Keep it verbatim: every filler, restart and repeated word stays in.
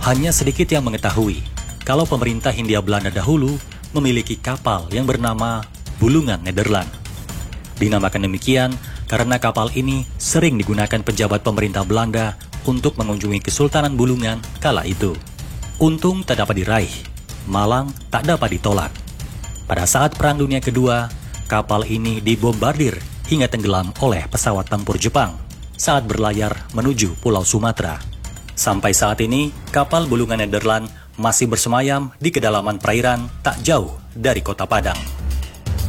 Hanya sedikit yang mengetahui kalau pemerintah Hindia Belanda dahulu memiliki kapal yang bernama Bulungan Nederland. Dinamakan demikian karena kapal ini sering digunakan pejabat pemerintah Belanda untuk mengunjungi Kesultanan Bulungan kala itu. Untung tak dapat diraih, malang tak dapat ditolak. Pada saat Perang Dunia Kedua, kapal ini dibombardir hingga tenggelam oleh pesawat tempur Jepang saat berlayar menuju Pulau Sumatera. Sampai saat ini, kapal Bulungan Nederland masih bersemayam di kedalaman perairan tak jauh dari kota Padang.